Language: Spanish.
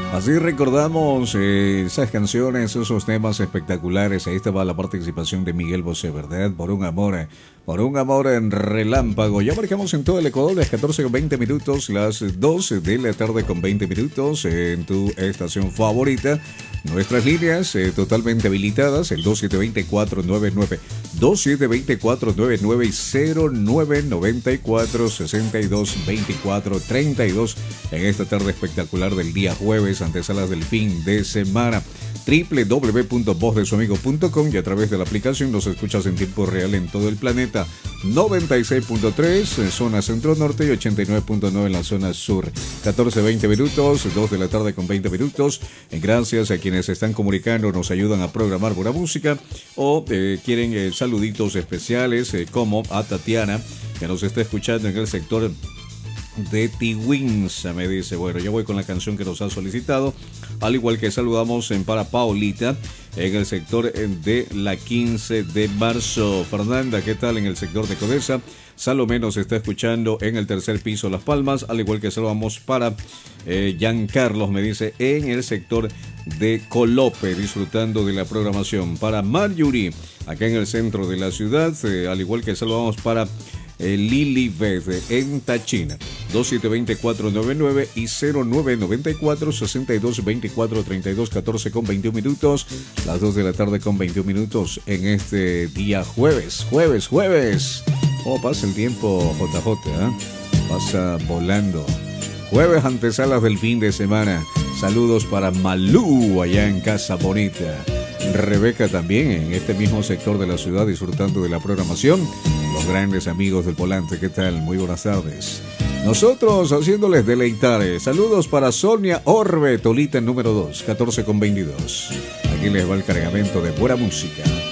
Así recordamos esas canciones, esos temas espectaculares. Ahí estaba la participación de Miguel Bosé, ¿verdad? Por un amor en relámpago. Ya marcamos en todo el Ecuador las 14:20, las 12 de la tarde con 20 minutos en tu estación favorita. Nuestras líneas totalmente habilitadas, el 272499, 272499 y 0994-6224-32 en esta tarde espectacular del día jueves, antesalas del fin de semana. www.vozdesuamigo.com y a través de la aplicación los escuchas en tiempo real en todo el planeta. 96.3 en zona centro-norte y 89.9 en la zona sur. 14:20 minutos, 2 de la tarde con 20 minutos. Gracias a quienes se están comunicando, nos ayudan a programar buena música o quieren saluditos especiales, como a Tatiana, que nos está escuchando en el sector de Tiwinsa, me dice. Bueno, yo voy con la canción que nos ha solicitado, al igual que saludamos para Paulita en el sector de la 15 de marzo. Fernanda, ¿qué tal en el sector de Codesa? Salomé nos está escuchando en el tercer piso Las Palmas, al igual que saludamos para Giancarlos, me dice, en el sector de Colope, disfrutando de la programación. Para Marjorie, acá en el centro de la ciudad, al igual que saludamos para Lilibeth en Tachina. 272499 y 0994-6224-32 14 con 21 minutos, las 2 de la tarde con 21 minutos en este día jueves. Oh, pasa el tiempo, JJ, pasa volando. Jueves, antesalas del fin de semana. Saludos para Malú allá en Casa Bonita. Rebeca también en este mismo sector de la ciudad, disfrutando de la programación. Los grandes amigos del Volante, ¿qué tal? Muy buenas tardes. Nosotros haciéndoles deleitar. Saludos para Sonia Orbe, Tolita número 2, 14 con 22. Aquí les va el cargamento de buena música.